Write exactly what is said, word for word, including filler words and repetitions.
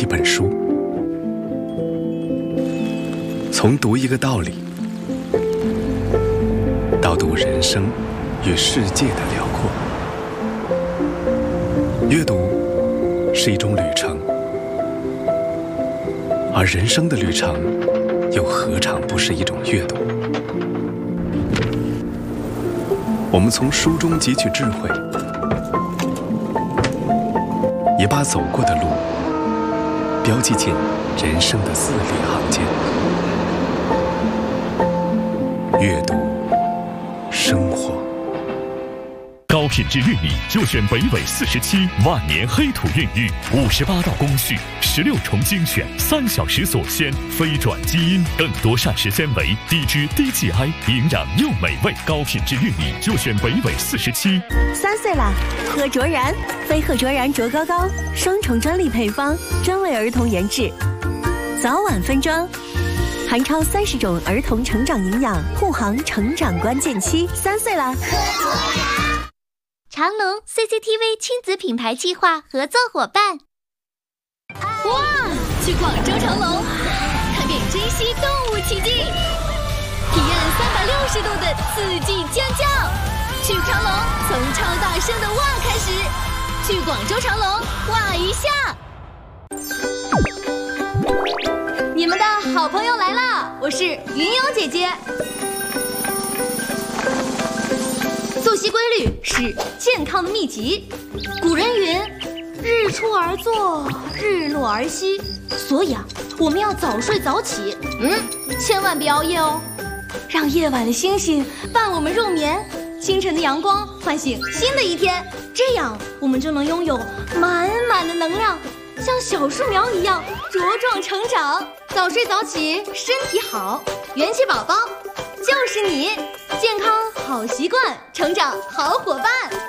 一本书，从读一个道理，到读人生与世界的辽阔。阅读是一种旅程，而人生的旅程又何尝不是一种阅读？我们从书中汲取智慧，也把走过的路标记进人生的字里行间。阅读，生活。 高品质玉米就选北纬四十七万年黑土孕育，五十八道工序，十六重精选，三小时锁鲜，非转基因，更多膳食纤维，低脂低 G I， 营养又美味。高品质玉米就选北纬四十七。 三岁啦，喝卓然，飞鹤卓然卓高高，双重专利配方，专为儿童研制，早晚分装。含超三十种儿童成长营养，护航成长关键期。三岁啦， 长隆 C C T V 亲子品牌计划合作伙伴。 哇！去广州长隆，看遍珍稀动物奇迹，体验三百六十度的四季尖叫。去长隆，从超大声的哇开始。去广州长隆，哇一下！你们的好朋友来啦！我是云游姐姐。作息规律是健康的秘籍。古人云：“日出而作，日落而息。”所以啊，我们要早睡早起，嗯，千万别熬夜哦。让夜晚的星星伴我们入眠，清晨的阳光唤醒新的一天，这样我们就能拥有满满的能量，像小树苗一样茁壮成长。早睡早起，身体好，元气宝宝就是你。健康好习惯，成长好伙伴。